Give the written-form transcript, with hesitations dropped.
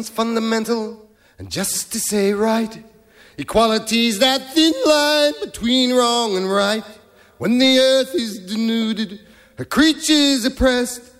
Reasons fundamental and justice a right. Equality's that thin line between wrong and right. When the earth is denuded, her creatures oppressed,